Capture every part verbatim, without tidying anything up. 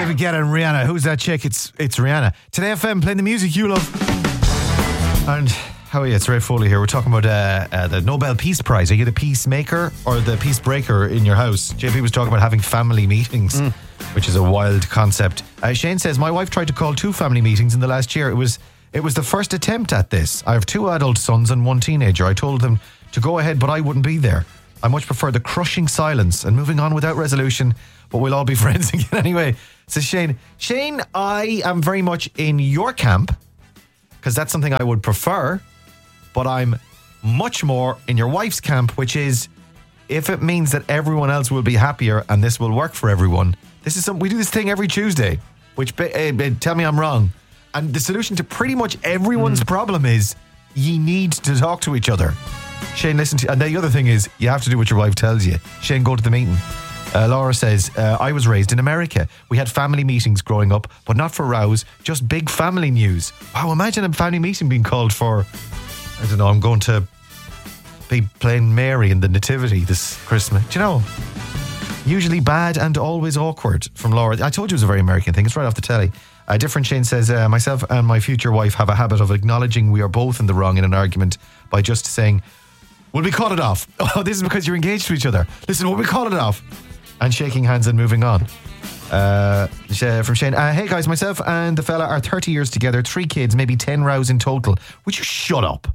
David Guetta and Rihanna. Who's that chick? It's it's Rihanna. Today F M, playing the music you love. And how are you? It's Ray Foley here. We're talking about uh, uh, the Nobel Peace Prize. Are you the peacemaker or the peace breaker in your house? J P was talking about having family meetings, mm. which is a wild concept. Uh, Shane says, my wife tried to call two family meetings in the last year. It was it was the first attempt at this. I have two adult sons and one teenager. I told them to go ahead, but I wouldn't be there. I much prefer the crushing silence and moving on without resolution, but we'll all be friends again anyway. Says Shane. Shane, I am very much in your camp because that's something I would prefer, but I'm much more in your wife's camp, which is if it means that everyone else will be happier and this will work for everyone. This is some, we do this thing every Tuesday, which, uh, uh, tell me I'm wrong. And the solution to pretty much everyone's mm. problem is ye need to talk to each other. Shane, listen to, and the other thing is you have to do what your wife tells you. Shane, go to the meeting. Uh, Laura says, uh, I was raised in America. We had family meetings growing up, but not for rows, just big family news. Wow, imagine a family meeting being called for, I don't know, I'm going to be playing Mary in the Nativity this Christmas. Do you know? Usually bad and always awkward from Laura. I told you it was a very American thing. It's right off the telly. A different Shane says, uh, myself and my future wife have a habit of acknowledging we are both in the wrong in an argument by just saying, will we call it off? Oh, this is because you're engaged to each other. Listen, will we call it off? And shaking hands and moving on. Uh, from Shane, uh, hey guys, myself and the fella are thirty years together, three kids, maybe ten rows in total. Would you shut up?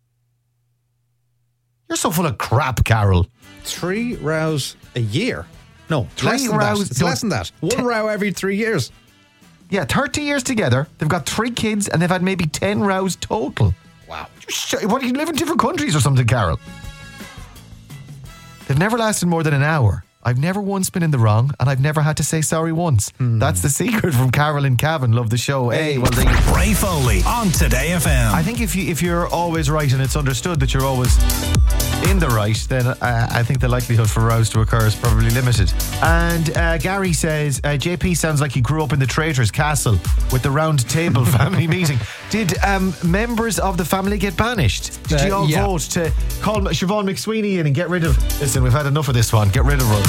You're so full of crap, Carol. Three rows a year? No, three less than rows. That. It's less than that. One ten, row every three years. Yeah, thirty years together. They've got three kids and they've had maybe ten rows total. Wow. What, do you live in different countries or something, Carol? They've never lasted more than an hour. I've never once been in the wrong and I've never had to say sorry once. Mm. That's the secret from Carol and Cavan. Love the show. Hey, well, they... Ray Foley on Today F M. I think if, you, if you're always right and it's understood that you're always in the right, then uh, I think the likelihood for rows to occur is probably limited. And uh, Gary says, uh, J P sounds like he grew up in the Traitors' Castle with the round table family meeting. Did um, members of the family get banished? Did uh, you all yeah. vote to call Siobhan McSweeney in and get rid of... Listen, we've had enough of this one. Get rid of her.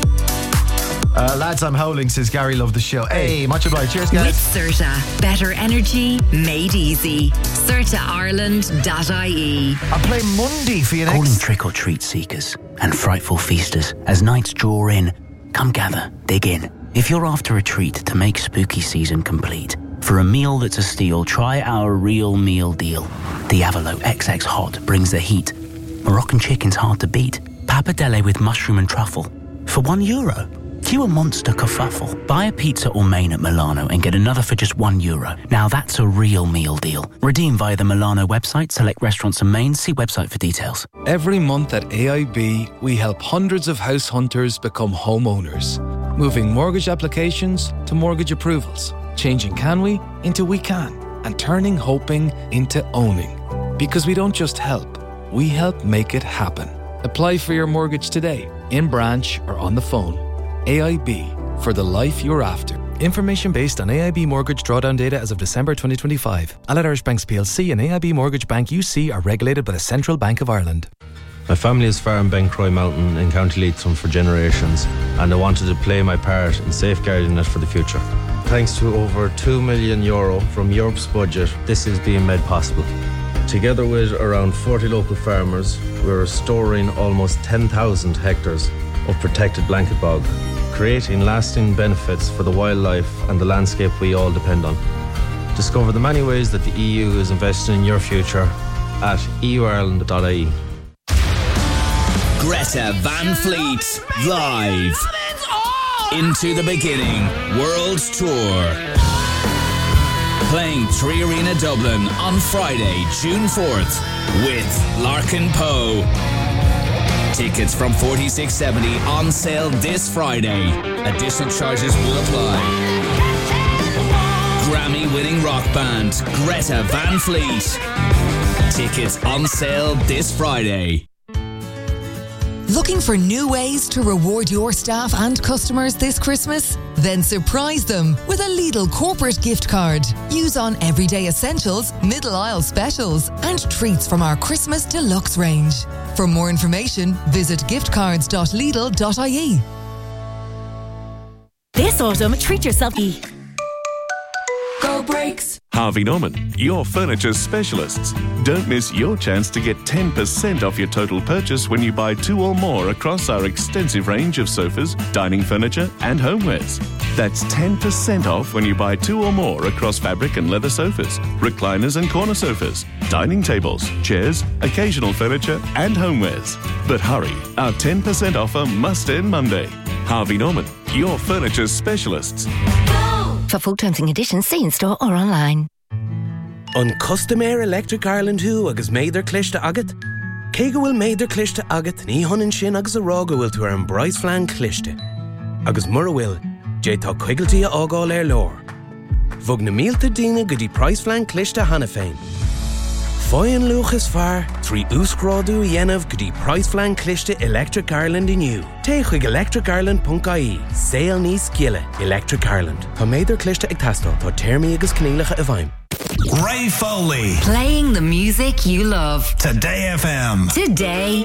Uh, lads, I'm howling, says Gary. Love the show. Hey, much obliged. Cheers, guys. With Certa, better energy made easy. Certa Ireland dot I E. I'll play Monday for you next. Calling trick-or-treat seekers and frightful feasters as nights draw in. Come gather, dig in. If you're after a treat to make spooky season complete, for a meal that's a steal, try our real meal deal. Diavolo X X Hot brings the heat. Moroccan chicken's hard to beat. Pappardelle with mushroom and truffle for one euro. Cue a monster kerfuffle. Buy a pizza or main at Milano and get another for just one euro. Now that's a real meal deal. Redeem via the Milano website, select restaurants and mains, see website for details. Every month at A I B, we help hundreds of house hunters become homeowners. Moving mortgage applications to mortgage approvals. Changing can we into we can. And turning hoping into owning. Because we don't just help, we help make it happen. Apply for your mortgage today, in branch or on the phone. A I B, for the life you're after. Information based on A I B mortgage drawdown data as of December twenty twenty-five. Allied Irish Banks P L C and A I B Mortgage Bank U C are regulated by the Central Bank of Ireland. My family has farmed Bencroy Mountain in County Leitrim for generations, and I wanted to play my part in safeguarding it for the future. Thanks to over two million euro from Europe's budget, this is being made possible. Together with around forty local farmers, we're restoring almost ten thousand hectares of protected blanket bog, creating lasting benefits for the wildlife and the landscape we all depend on. Discover the many ways that the E U is investing in your future at E U Ireland dot I E. Greta Van Fleet, live. Into the Beginning World Tour. Playing Three Arena Dublin on Friday, June fourth with Larkin Poe. Tickets from forty-six seventy on sale this Friday. Additional charges will apply. Grammy-winning rock band Greta Van Fleet. Tickets on sale this Friday. Looking for new ways to reward your staff and customers this Christmas? Then surprise them with a Lidl corporate gift card. Use on everyday essentials, middle aisle specials, and treats from our Christmas deluxe range. For more information, visit giftcards dot lidl dot I E. This autumn, treat yourself. Go Brakes. Harvey Norman, your furniture specialists. Don't miss your chance to get ten percent off your total purchase when you buy two or more across our extensive range of sofas, dining furniture and homewares. That's ten percent off when you buy two or more across fabric and leather sofas, recliners and corner sofas, dining tables, chairs, occasional furniture and homewares. But hurry, our ten percent offer must end Monday. Harvey Norman, your furniture specialists. For full terms and conditions, see in store or online. On Customer Electric Ireland who agus méidir cliste agat? Cé go bhfuil méidir cliste agat ní honan sin agus a rága bhfuil tú ar an Bryce Flan cliste. Agus mura bhfuil, dé tá cuigaltí a ágáil ar lór. Bhog na mílta daoine go dtí Bryce Flan cliste hana féin. Fáin luchas fear, trí úscrádú dhéanamh go dtí Bryce Flan cliste Electric Ireland inniu. Té chuig electric ireland dot I E. Sail níos gile, Electric Ireland. Tá méidir cliste ag tastal, tá termí agus cnéalacha a bhaim. Ray Foley. Playing the music you love. Today F M. Today